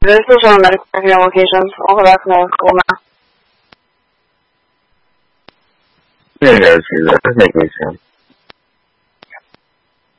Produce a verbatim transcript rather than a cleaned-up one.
There's still showing medical exam locations. I'll go back to my school now. Yeah, I gotta see that. That's making sense.